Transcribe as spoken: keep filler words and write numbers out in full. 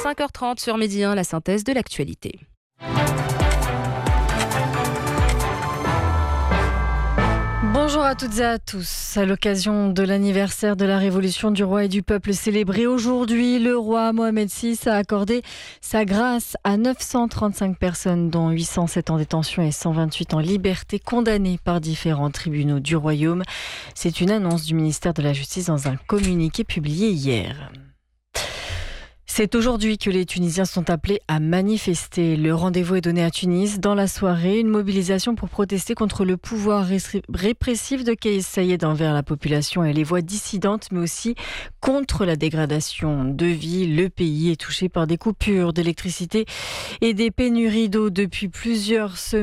cinq heures trente sur Midi un, la synthèse de l'actualité. Bonjour à toutes et à tous. À l'occasion de l'anniversaire de la Révolution du roi et du peuple célébré aujourd'hui, le roi Mohamed six a accordé sa grâce à neuf cent trente-cinq personnes, dont huit cent sept en détention et cent vingt-huit en liberté, condamnées par différents tribunaux du royaume. C'est une annonce du ministère de la Justice dans un communiqué publié hier. C'est aujourd'hui que les Tunisiens sont appelés à manifester. Le rendez-vous est donné à Tunis dans la soirée, une mobilisation pour protester contre le pouvoir répressif de Kais Saied envers la population et les voix dissidentes, mais aussi contre la dégradation de vie. Le pays est touché par des coupures d'électricité et des pénuries d'eau depuis plusieurs semaines.